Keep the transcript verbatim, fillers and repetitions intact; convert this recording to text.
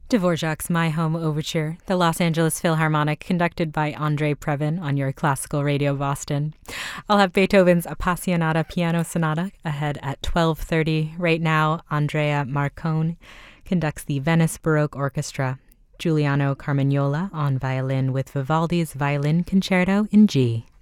Dvorak's My Home Overture, the Los Angeles Philharmonic, conducted by Andre Previn on your classical radio Boston. I'll have Beethoven's Appassionata Piano Sonata ahead at twelve thirty. Right now, Andrea Marcone conducts the Venice Baroque Orchestra. Giuliano Carmagnola on violin with Vivaldi's Violin Concerto in G.